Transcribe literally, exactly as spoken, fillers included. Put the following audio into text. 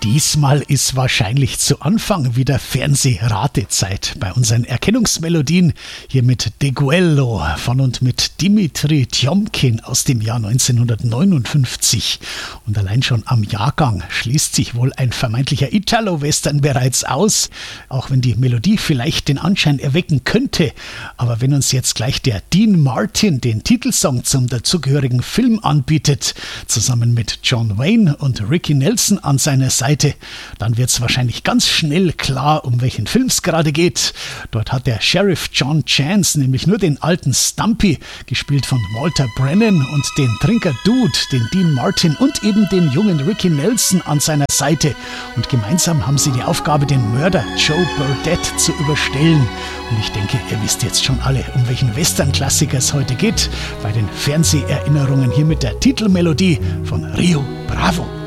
Diesmal ist wahrscheinlich zu Anfang wieder Fernsehratezeit bei unseren Erkennungsmelodien. Hier mit Deguello von und mit Dimitri Tjomkin aus dem Jahr neunzehnhundertneunundfünfzig. Und allein schon am Jahrgang schließt sich wohl ein vermeintlicher Italo-Western bereits aus, auch wenn die Melodie vielleicht den Anschein erwecken könnte. Aber wenn uns jetzt gleich der Dean Martin den Titelsong zum dazugehörigen Film anbietet, zusammen mit John Wayne und Ricky Nelson an seiner Seite, dann wird es wahrscheinlich ganz schnell klar, um welchen Film es gerade geht. Dort hat der Sheriff John Chance nämlich nur den alten Stumpy, gespielt von Walter Brennan, und den Trinker Dude, den Dean Martin, und eben den jungen Ricky Nelson an seiner Seite. Und gemeinsam haben sie die Aufgabe, den Mörder Joe Burdett zu überstellen. Und ich denke, ihr wisst jetzt schon alle, um welchen Western-Klassiker es heute geht, bei den Fernseherinnerungen hier mit der Titelmelodie von Rio Bravo.